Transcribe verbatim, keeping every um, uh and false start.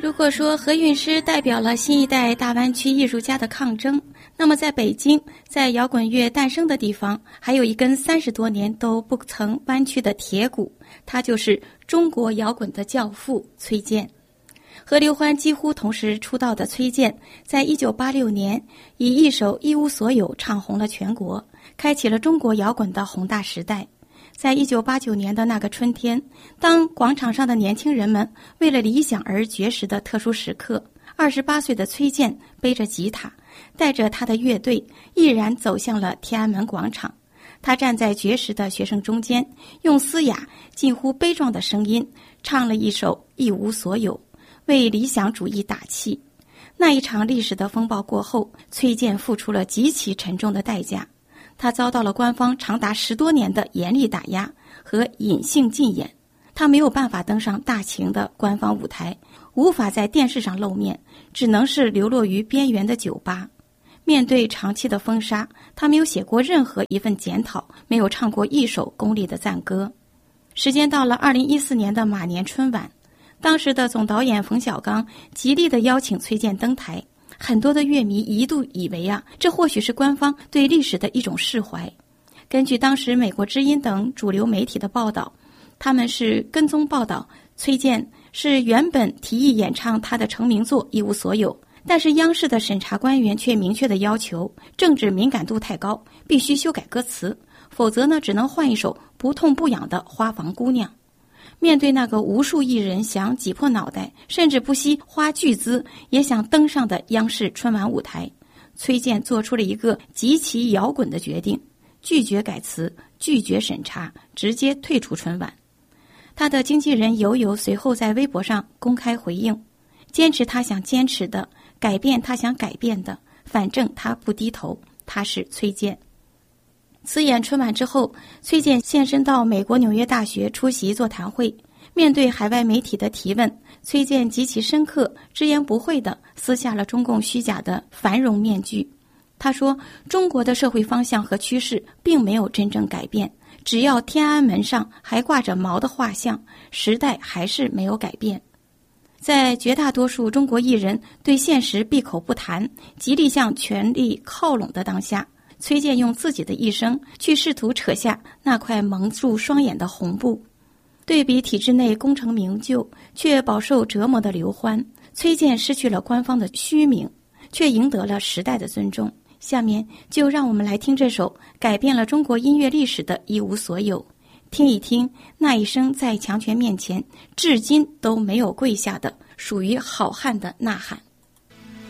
如果说何韵诗代表了新一代大湾区艺术家的抗争，那么在北京，在摇滚乐诞生的地方，还有一根三十多年都不曾弯曲的铁骨，他就是中国摇滚的教父崔健。和刘欢几乎同时出道的崔健，在一九八六年以一首《一无所有》唱红了全国，开启了中国摇滚的宏大时代。在一九八九年的那个春天，当广场上的年轻人们为了理想而绝食的特殊时刻，二十八岁的崔健背着吉他，带着他的乐队，毅然走向了天安门广场。他站在绝食的学生中间，用嘶哑、近乎悲壮的声音唱了一首《一无所有》，为理想主义打气。那一场历史的风暴过后，崔健付出了极其沉重的代价。他遭到了官方长达十多年的严厉打压和隐性禁演，他没有办法登上大型的官方舞台，无法在电视上露面，只能是流落于边缘的酒吧。面对长期的封杀，他没有写过任何一份检讨，没有唱过一首功利的赞歌。时间到了二零一四年的马年春晚，当时的总导演冯小刚极力地邀请崔健登台，很多的乐迷一度以为啊，这或许是官方对历史的一种释怀。根据当时美国之音等主流媒体的报道，他们是跟踪报道崔健是原本提议演唱他的成名作《一无所有》，但是央视的审查官员却明确的要求，政治敏感度太高，必须修改歌词，否则呢，只能换一首不痛不痒的《花房姑娘》。面对那个无数艺人想挤破脑袋，甚至不惜花巨资也想登上的央视春晚舞台，崔健做出了一个极其摇滚的决定，拒绝改词，拒绝审查，直接退出春晚。他的经纪人友友随后在微博上公开回应，坚持他想坚持的，改变他想改变的，反正他不低头，他是崔健。辞演春晚之后，崔健现身到美国纽约大学出席座谈会。面对海外媒体的提问，崔健极其深刻、直言不讳地撕下了中共虚假的繁荣面具。他说，中国的社会方向和趋势并没有真正改变，只要天安门上还挂着毛的画像，时代还是没有改变。在绝大多数中国艺人对现实闭口不谈，极力向权力靠拢的当下，崔健用自己的一生去试图扯下那块蒙住双眼的红布。对比体制内功成名就却饱受折磨的刘欢，崔健失去了官方的虚名，却赢得了时代的尊重。下面就让我们来听这首改变了中国音乐历史的《一无所有》，听一听那一声在强权面前至今都没有跪下的属于好汉的呐喊。